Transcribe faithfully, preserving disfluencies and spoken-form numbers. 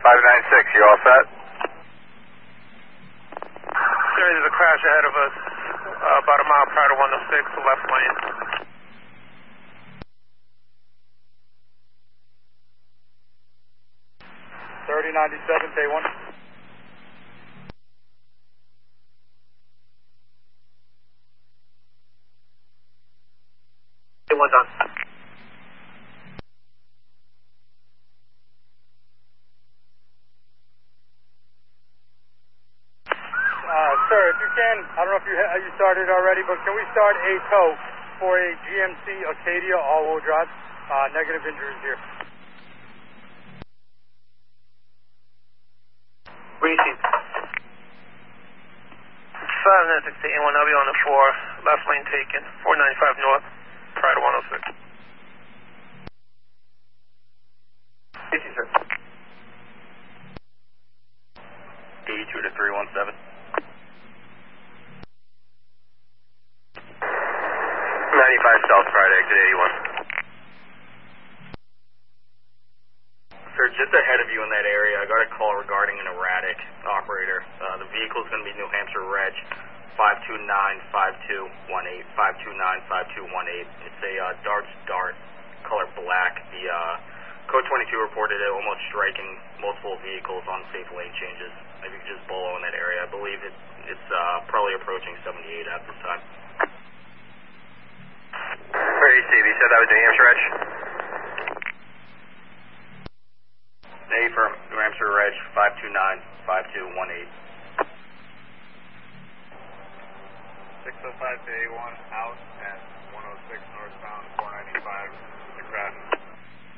five nine six, you all set? Sir, there's a crash ahead of us, uh, about a mile prior to one oh six, the left lane. thirty ninety-seven, K one. K one's on. Uh, sir, if you can, I don't know if you ha you started already, but can we start a tow for a G M C Acadia all-wheel drive? Uh, negative injuries here. Reaching. five nine six eight one, I'll be on the four, left lane taken, four ninety-five north, prior to one oh six. Reaching, sir. eighty-two to three one seven. ninety-five South Friday, exit eighty-one. Sir, just ahead of you in that area, I got a call regarding an erratic operator. Uh, the vehicle is going to be New Hampshire Reg five two nine five two one eight, five two nine five two one eight. It's a uh, Darts Dart, color black. The uh, Code twenty-two reported it almost striking multiple vehicles on safe lane changes. If you could just below in that area, I believe it, it's uh, probably approaching seventy-eight at this time. Where are you, Steve? You said that was New Hampshire Reg? A firm, New Hampshire Reg five two nine five two one eight. six oh five to A one, out at one oh six northbound, four ninety-five, the crash.